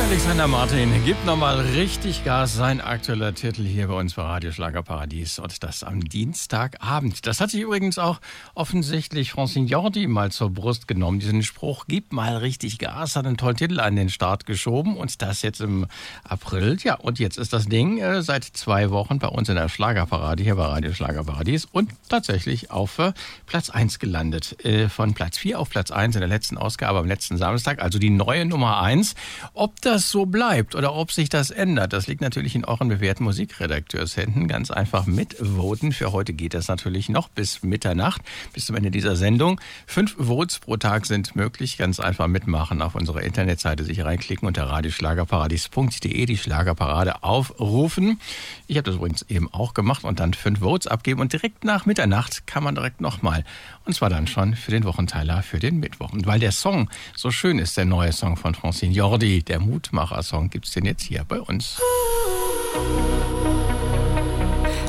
Alexander Martin gibt nochmal richtig Gas, sein aktueller Titel hier bei uns bei Radio Schlagerparadies und das am Dienstagabend. Das hat sich übrigens auch offensichtlich Francine Jordi mal zur Brust genommen. Diesen Spruch, gib mal richtig Gas, hat einen tollen Titel an den Start geschoben und das jetzt im April. Ja, und jetzt ist das Ding seit 2 Wochen bei uns in der Schlagerparade hier bei Radio Schlagerparadies und tatsächlich auf Platz 1 gelandet. Von Platz 4 auf Platz 1 in der letzten Ausgabe am letzten Samstag, also die neue Nummer 1. Ob das so bleibt oder ob sich das ändert, das liegt natürlich in euren bewährten Musikredakteurshänden. Ganz einfach mitvoten. Für heute geht das natürlich noch bis Mitternacht, bis zum Ende dieser Sendung. 5 Votes pro Tag sind möglich. Ganz einfach mitmachen, auf unserer Internetseite sich reinklicken unter radioschlagerparadies.de, die Schlagerparade aufrufen. Ich habe das übrigens eben auch gemacht und dann 5 Votes abgeben und direkt nach Mitternacht kann man direkt nochmal. Und zwar dann schon für den Wochenteiler für den Mittwoch. Und weil der Song so schön ist, der neue Song von Francine Jordi, der Mutmacher-Song, gibt's den jetzt hier bei uns.